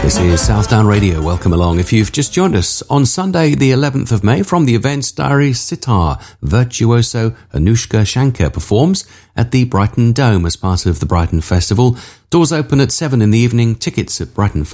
This is Southdown Radio. Welcome along. If you've just joined us, on Sunday the 11th of May, from the Events Diary, sitar virtuoso Anushka Shankar performs at the Brighton Dome as part of the Brighton Festival. Doors open at 7 in the evening. Tickets at Brighton